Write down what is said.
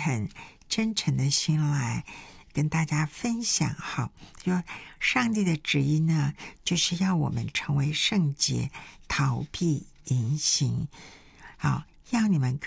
很真诚的心来跟大家分享。好，就上帝的旨意呢，就是要我们成为圣洁，逃避淫行。好，要你们